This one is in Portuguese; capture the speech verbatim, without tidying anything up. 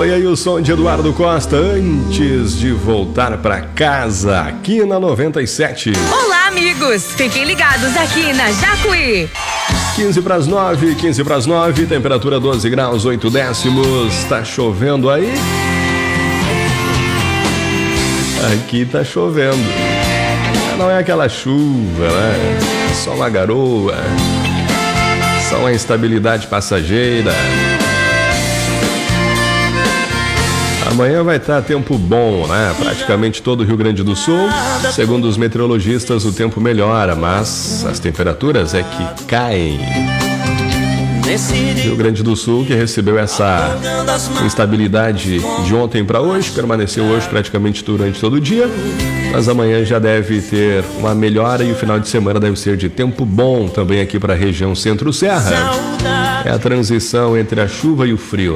Foi aí o som de Eduardo Costa antes de voltar pra casa aqui na noventa e sete. Olá, amigos! Fiquem ligados aqui na Jacuí. quinze para as nove, quinze para as nove, temperatura doze graus, oito décimos. Tá chovendo aí? Aqui tá chovendo. Não é aquela chuva, né? Só uma garoa. Só uma instabilidade passageira. Amanhã vai estar tempo bom, né? Praticamente todo o Rio Grande do Sul. Segundo os meteorologistas, o tempo melhora, mas as temperaturas é que caem. Rio Grande do Sul, que recebeu essa instabilidade de ontem para hoje, permaneceu hoje praticamente durante todo o dia, mas amanhã já deve ter uma melhora e o final de semana deve ser de tempo bom também aqui para a região Centro-Serra. É a transição entre a chuva e o frio.